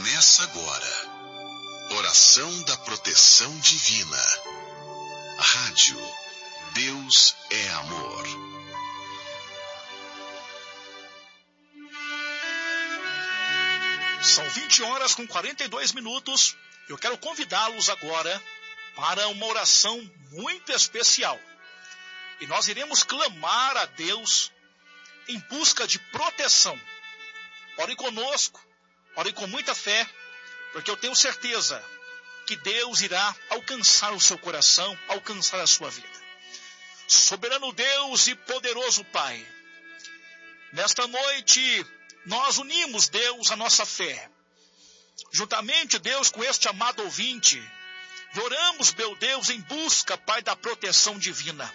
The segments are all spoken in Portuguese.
Começa agora. Oração da Proteção Divina. Rádio Deus é Amor. São 20h42. Eu quero convidá-los agora para uma oração muito especial. E nós iremos clamar a Deus em busca de proteção. Ore conosco, ore com muita fé, porque eu tenho certeza que Deus irá alcançar o seu coração, alcançar a sua vida. Soberano Deus e poderoso Pai, nesta noite nós unimos, Deus, a nossa fé. Juntamente, Deus, com este amado ouvinte, oramos, meu Deus, em busca, Pai, da proteção divina.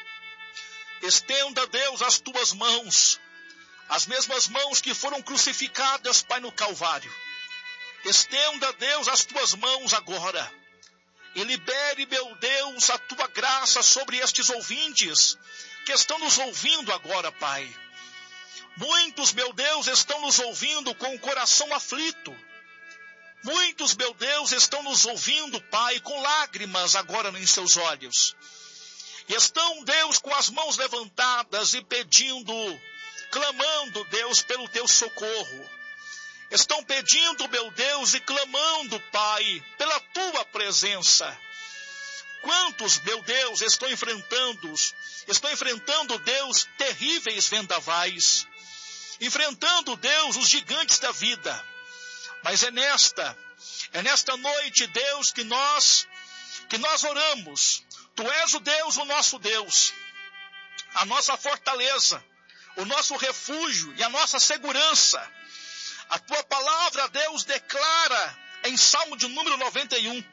Estenda, Deus, as tuas mãos, as mesmas mãos que foram crucificadas, Pai, no Calvário. Estenda, Deus, as tuas mãos agora e libere, meu Deus, a tua graça sobre estes ouvintes que estão nos ouvindo agora, Pai. Muitos, meu Deus, estão nos ouvindo com o coração aflito. Muitos, meu Deus, estão nos ouvindo, Pai, com lágrimas agora em seus olhos. E estão, Deus, com as mãos levantadas e pedindo, clamando, Deus, pelo teu socorro. Estão pedindo, meu Deus, e clamando, Pai, pela tua presença. Quantos, meu Deus, estão enfrentando, Deus, terríveis vendavais. Enfrentando, Deus, os gigantes da vida. Mas é nesta noite, Deus, que nós oramos. Tu és o Deus, o nosso Deus, a nossa fortaleza, o nosso refúgio e a nossa segurança. A tua palavra, Deus, declara em Salmo de número 91,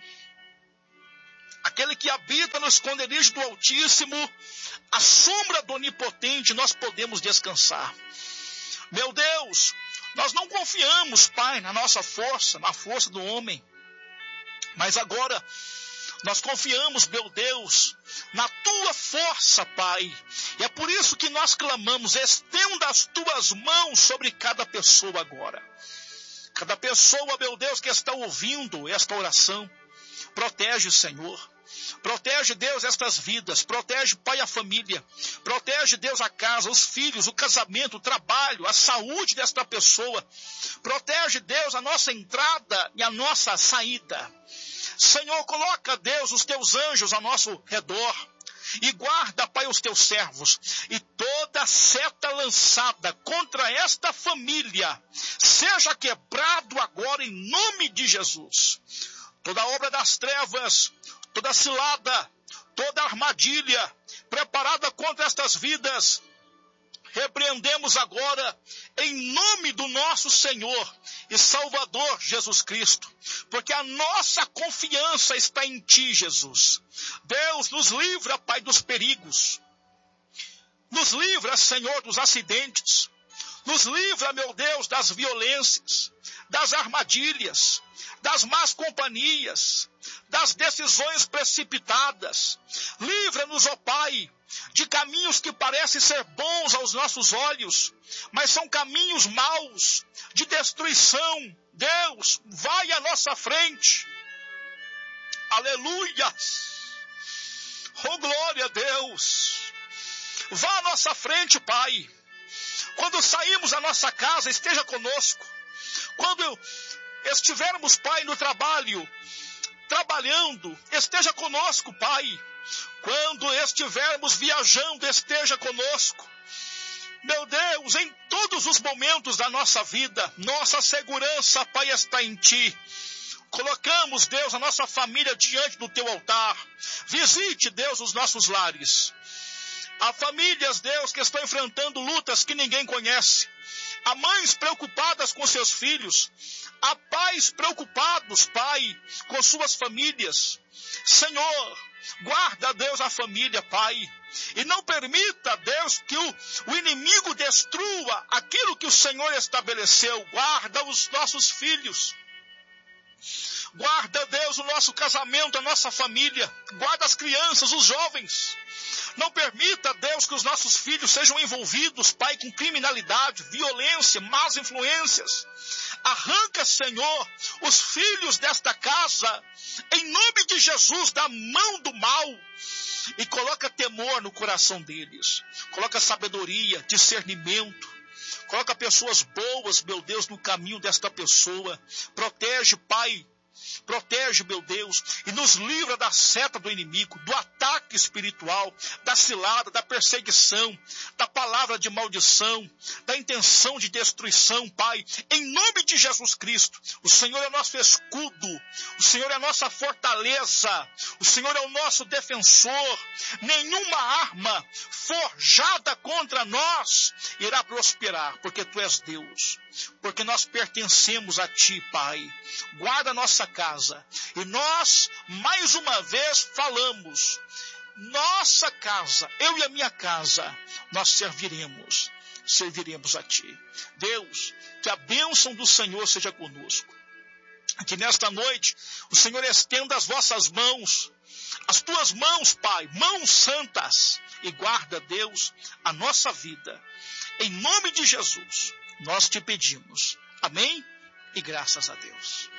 aquele que habita no esconderijo do Altíssimo, à sombra do Onipotente, nós podemos descansar. Meu Deus, nós não confiamos, Pai, na nossa força, na força do homem, mas agora nós confiamos, meu Deus, na tua força, Pai. E é por isso que nós clamamos, estenda as tuas mãos sobre cada pessoa agora. Cada pessoa, meu Deus, que está ouvindo esta oração, protege, Senhor. Protege, Deus, estas vidas. Protege, Pai, a família. Protege, Deus, a casa, os filhos, o casamento, o trabalho, a saúde desta pessoa. Protege, Deus, a nossa entrada e a nossa saída. Senhor, coloca, Deus, os teus anjos ao nosso redor e guarda, Pai, os teus servos. E toda seta lançada contra esta família seja quebrado agora em nome de Jesus. Toda obra das trevas, toda cilada, toda armadilha preparada contra estas vidas, repreendemos agora em nome do nosso Senhor e Salvador Jesus Cristo, porque a nossa confiança está em Ti, Jesus. Deus, nos livra, Pai, dos perigos. Nos livra, Senhor, dos acidentes. Nos livra, meu Deus, das violências, das armadilhas, das más companhias, das decisões precipitadas. Livra-nos, ó Pai, de caminhos que parecem ser bons aos nossos olhos, mas são caminhos maus, de destruição. Deus, vai à nossa frente. Aleluia! Oh, glória a Deus! Vá à nossa frente, Pai. Quando saímos da nossa casa, esteja conosco. Quando estivermos, Pai, no trabalho, trabalhando, esteja conosco, Pai. Quando estivermos viajando, esteja conosco. Meu Deus, em todos os momentos da nossa vida, nossa segurança, Pai, está em Ti. Colocamos, Deus, a nossa família diante do Teu altar. Visite, Deus, os nossos lares. Há famílias, Deus, que estão enfrentando lutas que ninguém conhece. Há mães preocupadas com seus filhos. Há pais preocupados, Pai, com suas famílias. Senhor, guarda, Deus, a família, Pai. E não permita, Deus, que o inimigo destrua aquilo que o Senhor estabeleceu. Guarda os nossos filhos. Guarda, Deus, o nosso casamento, a nossa família. Guarda as crianças, os jovens. Não permita, Deus, que os nossos filhos sejam envolvidos, Pai, com criminalidade, violência, más influências. Arranca, Senhor, os filhos desta casa, em nome de Jesus, da mão do mal, e coloca temor no coração deles. Coloca sabedoria, discernimento. Coloca pessoas boas, meu Deus, no caminho desta pessoa. Protege, Pai. Protege, meu Deus, e nos livra da seta do inimigo, do ataque espiritual, da cilada, da perseguição, da palavra de maldição, da intenção de destruição, Pai. Em nome de Jesus Cristo, o Senhor é nosso escudo, o Senhor é nossa fortaleza, o Senhor é o nosso defensor. Nenhuma arma forjada contra nós irá prosperar, porque Tu és Deus, porque nós pertencemos a Ti, Pai. Guarda a nossa casa. E nós, mais uma vez, falamos, nossa casa, eu e a minha casa, nós serviremos a Ti. Deus, que a bênção do Senhor seja conosco. Que nesta noite o Senhor estenda as vossas mãos, as Tuas mãos, Pai, mãos santas, e guarda, Deus, a nossa vida. Em nome de Jesus, nós Te pedimos. Amém? E graças a Deus.